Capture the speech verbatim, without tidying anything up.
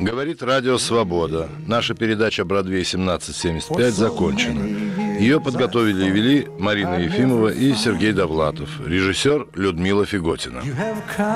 Говорит Радио Свобода. Наша передача «Бродвей семнадцать семьдесят пять» закончена. Ее подготовили и вели Марина Ефимова и Сергей Довлатов. Режиссер Людмила Фиготина.